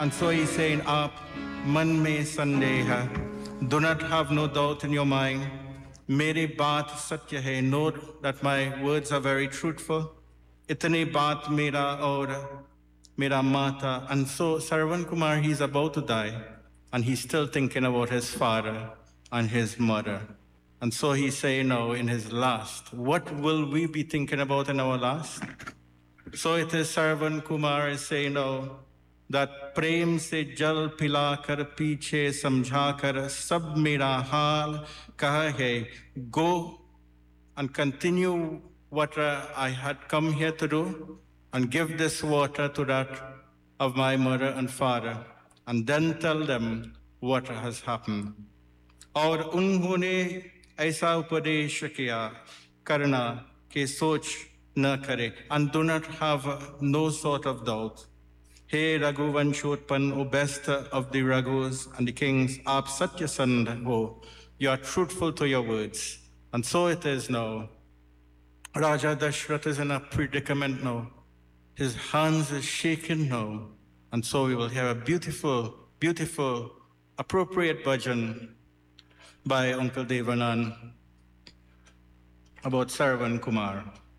And so he's saying, Up, man mein sandeha. Do not have no doubt in your mind. Meri baat satya hai. Know that my words are very truthful. Itni baat mera aur mera mata. And so Sarvan Kumar, he's about to die. And he's still thinking about his father and his mother. And so he's saying now in his last, what will we be thinking about in our last? So it is Sarvan Kumar is saying now that prem se jal pila kar piche samjha kar sab mera haal kaha hai. Go and continue what I had come here to do and give this water to that of my mother and father and then tell them what has happened. और उन्होंने ऐसा उपदेश किया करना कि सोच न करे and do not have no sort of doubt. Hey Raghuvanshotpan, O best of the Raghus and the kings, Aap Satya Sandh ho, you are truthful to your words. And so it is now. Raja Dashrath is in a predicament now. His hands are shaking now. And so we will hear a beautiful, beautiful, appropriate bhajan by Uncle Devanand about Sarvan Kumar.